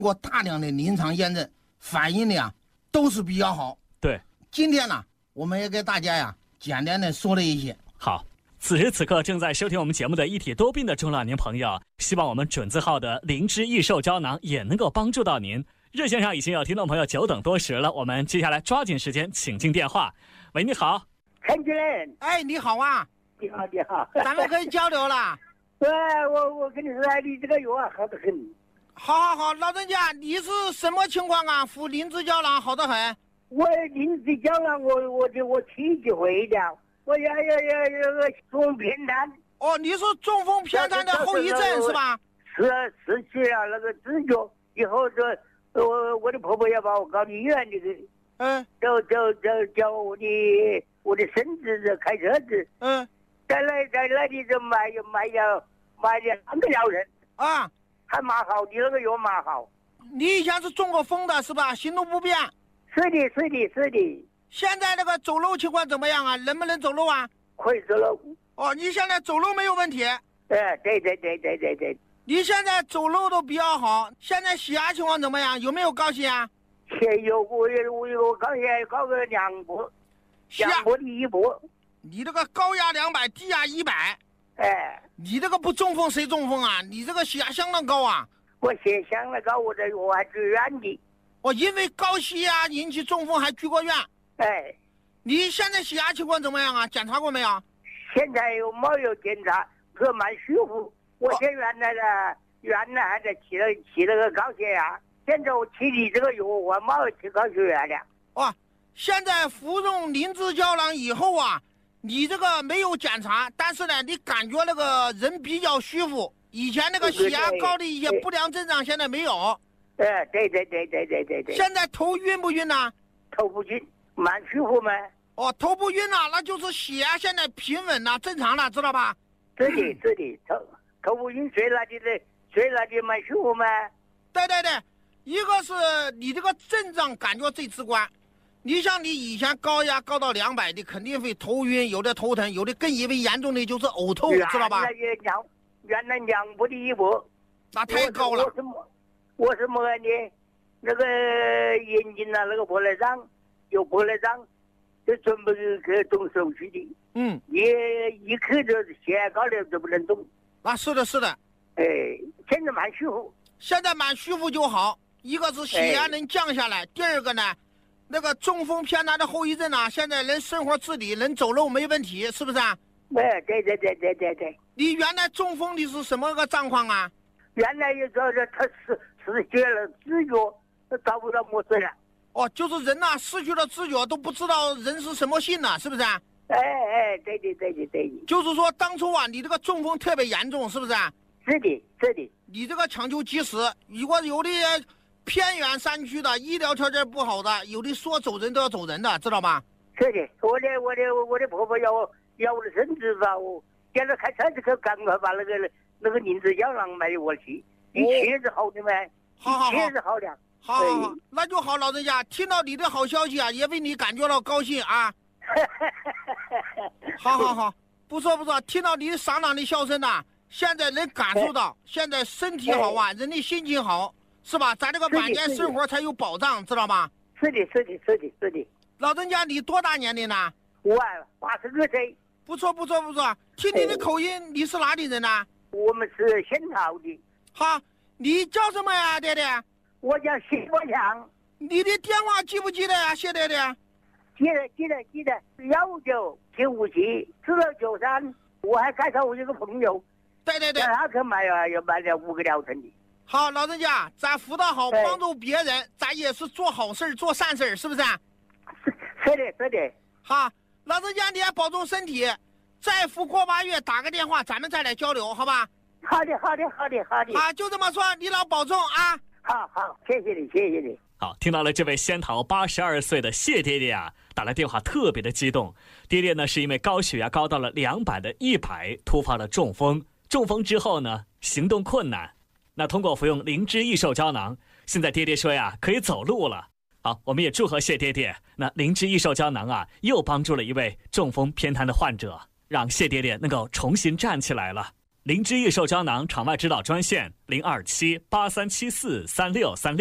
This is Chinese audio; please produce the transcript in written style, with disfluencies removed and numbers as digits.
过大量的临床验证，反应的呀都是比较好。 对， 今天呢，我们也给大家呀简单的说了一些。 好，此时此刻正在收听我们节目的一体多病的中老年朋友，希望我们准字号的灵芝益寿胶囊也能够帮助到您。热线上已经有听众朋友久等多时了，我们接下来抓紧时间请进电话。喂，你好。 陈主任， 哎，你好啊。 你好，你好， 咱们可以交流了。 对，我跟你说，你这个药啊好得很。 好，老人家，你是什么情况啊？服灵芝胶囊好得很。 我灵芝胶囊，我体质会了，我要中风偏瘫。 哦，你是中风偏瘫的后遗症是吧？ 失去了那个知觉，以后我的婆婆要把我搞医院叫我的孙子开车子，在那里就买了3个疗程啊， 还蛮好，你那个药蛮好。 你以前是中过风的是吧？行动不便。 是的。 现在那个走路情况怎么样啊？能不能走路啊？ 可以走路。 哦，你现在走路没有问题。 对。 你现在走路都比较好，现在血压情况怎么样？有没有高血压？ 我有高血压高个2波，2波的1波。 你这个高压200，低压100。 哎， 你这个不中风谁中风啊？你这个血压相当高啊！ 我血相当高，我还住院的。 我因为高血压引起中风还住过院。 哎， 你现在血压情况怎么样啊？检查过没有？ 现在没有检查，可蛮舒服。我原来还在起那个高血压，现在我起你这个药，我没有起高血压了。 哇，现在服用灵芝胶囊以后啊，你这个没有检查，但是呢，你感觉那个人比较舒服。以前那个血压高的一些不良症状现在没有。 对。 现在头晕不晕呢？ 头不晕，蛮舒服吗？ 哦，头不晕了，那就是血压现在平稳了，正常了，知道吧？ 是的，头不晕，睡那里蛮舒服吗？ 对，一个是你这个症状感觉最直观。你像你以前高压高到200，你肯定会头晕，有的头疼，有的更以为严重的就是呕吐，知道吧？ 原来2波的1波， 那太高了。 我是么呢？那个眼睛啊，那个白内障，有白内障，就准备去动手术的。一刻就血压高了就不能动。 啊，是的。 哎，现在蛮舒服就好。一个是血压能降下来，第二个呢，那个中风偏瘫的后遗症啊，现在能生活自理，能走路没问题，是不是啊？ 对。 你原来中风你是什么个状况啊？ 原来有时候他失去了知觉，找不到模式了。 哦，就是人呐，失去了知觉都不知道人是什么性了，是不是啊？ 哎，对。 就是说当初啊，你这个中风特别严重，是不是啊？ 是的。 你这个抢救及时，如果有的偏远山区的医疗条件不好的，有的说走人都要走人的，知道吧？ 是的，我的婆婆要我的孙子吧，我叫他开车子去，赶快把那个灵芝胶囊买给我去，一切是好的吗？ 好， 一切是好的。 好，那就好，老人家听到你的好消息啊，也为你感觉到高兴啊。好，不错，听到你爽朗的笑声呐，现在能感受到，现在身体好啊，人的心情好，是吧？咱这个晚年生活才有保障，知道吗？ 是的。 老人家，你多大年龄呢？ 我82岁。 不错。听你的口音，你是哪里人呢？ 我们是仙桃的。 好，你叫什么呀，爹爹？ 我叫谢国强。 你的电话记不记得呀，谢爹爹？ 记得197474693。我还介绍我一个朋友。 对。 他去买了5个疗程的。 好，老人家，咱辅导好，帮助别人，咱也是做好事做善事，是不是？ 是的。 好，老人家你也保重身体，再过8月打个电话，咱们再来交流，好吧？ 好的。 好，就这么说，你老保重啊。 好，谢谢你。 好，听到了这位仙桃82岁的谢爹爹啊，打来电话特别的激动。爹爹呢是因为高血压高到了200的100，突发了中风。中风之后呢，行动困难。那通过服用灵芝益寿胶囊，现在爹爹说呀，可以走路了。好，我们也祝贺谢爹爹。那灵芝益寿胶囊啊，又帮助了一位中风偏瘫的患者，让谢爹爹能够重新站起来了。 灵芝益寿胶囊场外指导专线：02783743636。